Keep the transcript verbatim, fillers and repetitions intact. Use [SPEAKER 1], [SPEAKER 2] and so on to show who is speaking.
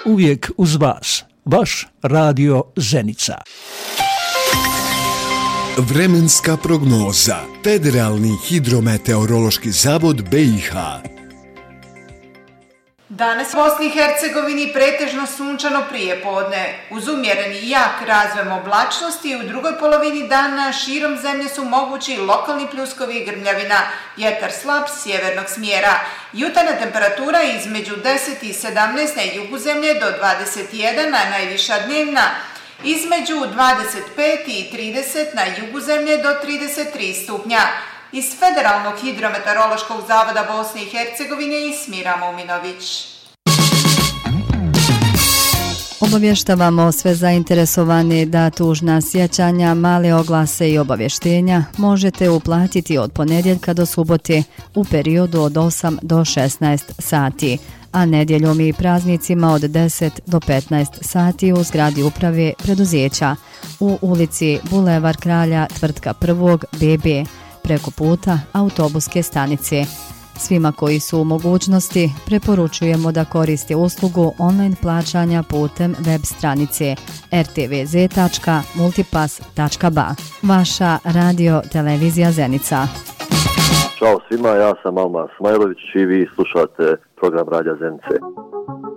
[SPEAKER 1] uvijek uz vas. Vaš Radio Zenica.
[SPEAKER 2] Vremenska prognoza. Federalni hidrometeorološki zavod B i H.
[SPEAKER 3] Danas u Bosni i Hercegovini pretežno sunčano prijepodne. Uz umjereni i jak razvoj oblačnosti u drugoj polovini dana širom zemlje su mogući lokalni pljuskovi i grmljavina, vjetar slab sjevernog smjera. Jutarnja temperatura između deset i sedamnaest na jugu zemlje do dvadeset jedan, a najviša dnevna između dvadeset pet i trideset na jugu zemlje do trideset tri stupnja. Iz Federalnog hidrometeorološkog zavoda Bosne i Hercegovine Ismira Muminović.
[SPEAKER 4] Obavještavamo sve zainteresovane da tužna sjećanja, male oglase i obavještenja možete uplatiti od ponedjeljka do subote u periodu od osam do šesnaest sati, a nedjeljom i praznicima od deset do petnaest sati u zgradi uprave preduzeća u ulici Bulevar Kralja tvrtka prvog B B preko puta autobuske stanice. Svima koji su u mogućnosti preporučujemo da koriste uslugu online plaćanja putem web stranice er te ve ze tačka multipass tačka ba. Vaša radio televizija Zenica.
[SPEAKER 5] Ćao svima, ja sam Alma Smajlović i vi slušate program Radija Zenice.